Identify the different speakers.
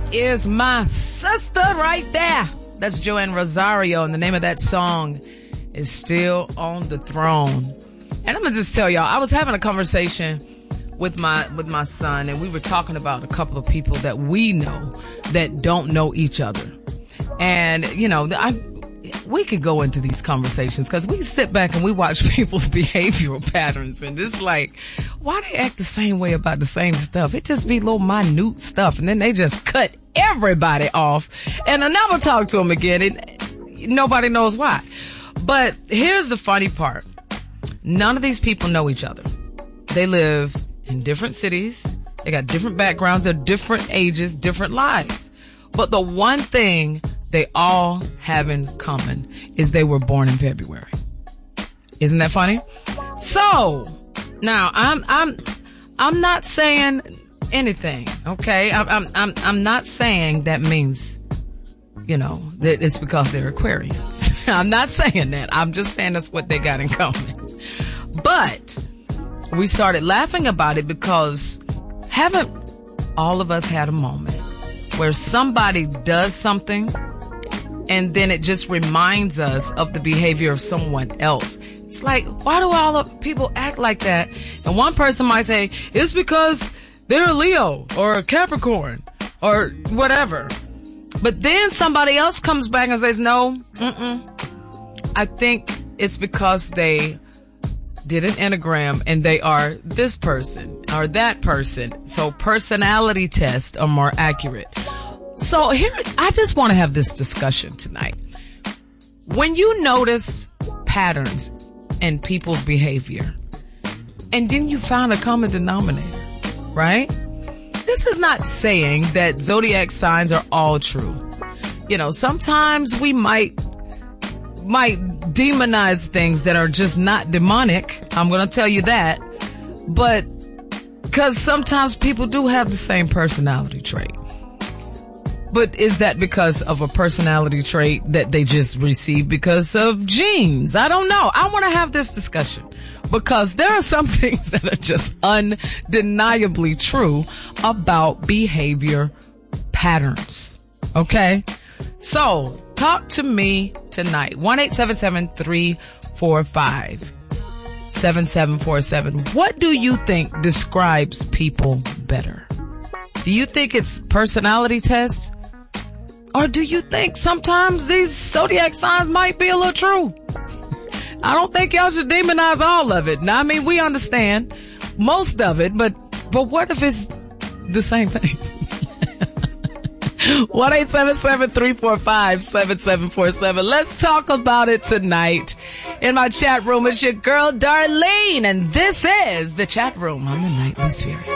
Speaker 1: is my sister right there. That's Joanne Rosario, and the name of that song is Still on the Throne. And I'm gonna just tell y'all, I was having a conversation with my son, and we were talking about a couple of people that we know that don't know each other. And, you know, we could go into these conversations because we sit back and we watch people's behavioral patterns, and it's like, why they act the same way about the same stuff? It just be little minute stuff, and then they just cut everybody off, and I never talk to them again, and nobody knows why. But here's the funny part. None of these people know each other. They live in different cities. They got different backgrounds. They're different ages, different lives. But the one thing they all have in common is they were born in February. Isn't that funny? So now I'm not saying anything. Okay. I'm not saying that means, you know, that it's because they're Aquarians. I'm not saying that. I'm just saying that's what they got in common. But we started laughing about it because haven't all of us had a moment where somebody does something and then it just reminds us of the behavior of someone else? It's like, why do all of people act like that? And one person might say, it's because they're a Leo or a Capricorn or whatever. But then somebody else comes back and says, no, I think it's because they did an enneagram and they are this person or that person. So personality tests are more accurate. So here, I just want to have this discussion tonight. When you notice patterns in people's behavior, and then you find a common denominator, right? This is not saying that zodiac signs are all true. You know, sometimes we might demonize things that are just not demonic. I'm going to tell you that. But because sometimes people do have the same personality trait. But is that because of a personality trait that they just received because of genes? I don't know. I want to have this discussion because there are some things that are just undeniably true about behavior patterns. Okay? So talk to me tonight. 1-877-345-7747. What do you think describes people better? Do you think it's personality tests? Or do you think sometimes these zodiac signs might be a little true? I don't think y'all should demonize all of it. Now, I mean, we understand most of it, but what if it's the same thing? 1-877-345-7747. Let's talk about it tonight. In my chat room, it's your girl, Darlene, and this is the chat room on the Nightly Sphere.